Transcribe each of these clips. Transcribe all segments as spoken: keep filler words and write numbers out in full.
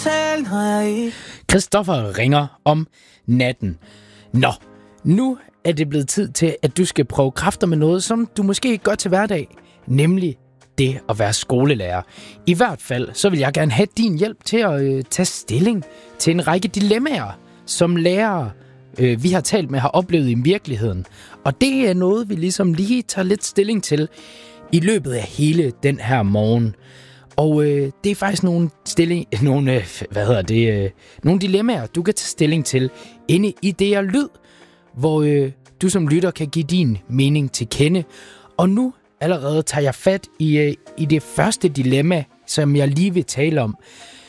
tale, når jeg ikke... Christoffer ringer om natten. Nå, nu er det blevet tid til, at du skal prøve kræfter med noget, som du måske ikke gør til hverdag. Nemlig det at være skolelærer. I hvert fald, så vil jeg gerne have din hjælp til at øh, tage stilling til en række dilemmaer, som lærere, øh, vi har talt med, har oplevet i virkeligheden. Og det er noget, vi ligesom lige tager lidt stilling til i løbet af hele den her morgen. Og øh, det er faktisk nogle stilling, nogle, øh, hvad hedder det, øh, nogle dilemmaer, du kan tage stilling til inde i det Lyd, hvor øh, du som lytter kan give din mening til kende. Og nu allerede tager jeg fat i, øh, i det første dilemma, som jeg lige vil tale om.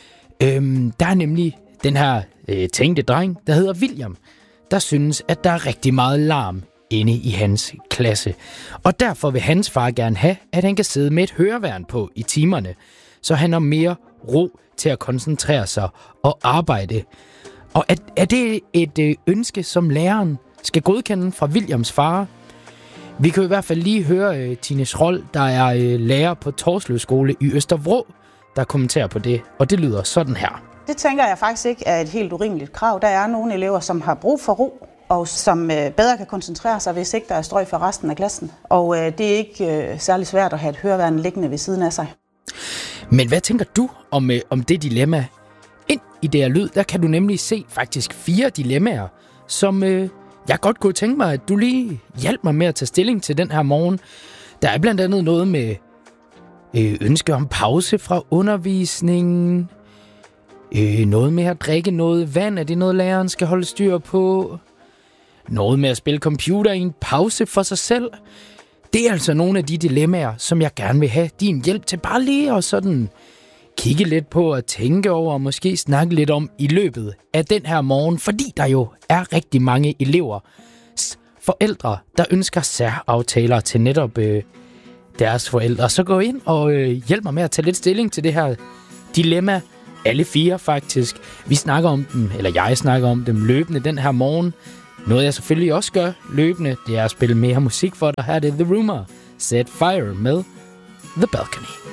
Øhm, der er nemlig den her øh, tænkte dreng, der hedder William, der synes, at der er rigtig meget larm inde i hans klasse. Og derfor vil hans far gerne have, at han kan sidde med et høreværn på i timerne, så han har mere ro til at koncentrere sig og arbejde. Og er, er det et øh, ønske, som læreren skal godkende fra Williams far? Vi kan i hvert fald lige høre øh, Tine Schroll, der er øh, lærer på Torsløv Skole i Østervrå, der kommenterer på det, og det lyder sådan her. Det tænker jeg faktisk ikke er et helt urimeligt krav. Der er nogle elever, som har brug for ro, og som øh, bedre kan koncentrere sig, hvis ikke der er støj for resten af klassen. Og øh, det er ikke øh, særlig svært at have et høreværn liggende ved siden af sig. Men hvad tænker du om, øh, om det dilemma? Ind i det Lyd, der kan du nemlig se faktisk fire dilemmaer, som øh, jeg godt kunne tænke mig, at du lige hjælper mig med at tage stilling til den her morgen. Der er blandt andet noget med øh, ønske om pause fra undervisningen. Øh, noget med at drikke noget vand. Er det noget, læreren skal holde styr på? Noget med at spille computer i en pause for sig selv. Det er altså nogle af de dilemmaer, som jeg gerne vil have din hjælp til bare lige at sådan kigge lidt på og tænke over og måske snakke lidt om i løbet af den her morgen, fordi der jo er rigtig mange elever, forældre, der ønsker særaftaler til netop øh, deres forældre. Så gå ind og øh, hjælp mig med at tage lidt stilling til det her dilemma. Alle fire faktisk. Vi snakker om dem, eller jeg snakker om dem løbende den her morgen. Noget jeg selvfølgelig også gør løbende, det er at spille mere musik for dig. Her er det The Rumor, Set Fire med The Balcony.